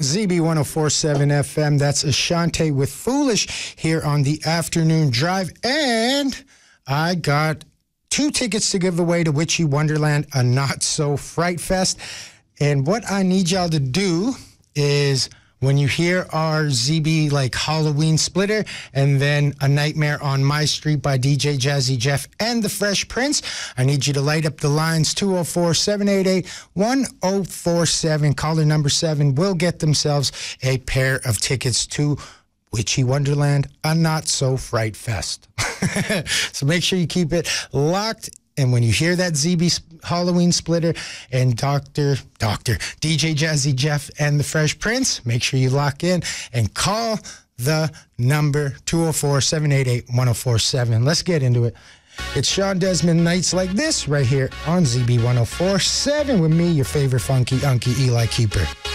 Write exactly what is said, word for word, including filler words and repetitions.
Z B one oh four point seven F M. That's Ashante with Foolish here on the afternoon drive. And I got two tickets to give away to Witchy Wonderland, a Not So Fright Fest. And what I need y'all to do is when you hear our Z B like Halloween splitter and then A Nightmare on My Street by D J Jazzy Jeff and the Fresh Prince, I need you to light up the lines two oh four, seven eight eight, one oh four seven. Caller number seven will get themselves a pair of tickets to Witchy Wonderland, a Not So Fright Fest. So make sure you keep it locked. And when you hear that Z B Halloween splitter and Doctor Doctor D J Jazzy Jeff and the Fresh Prince, make sure you lock in and call the number two oh four, seven eight eight, one oh four seven. Let's get into it. It's Sean Desmond Nights Like This right here on Z B one oh four point seven with me, your favorite funky unky Eli Keeper.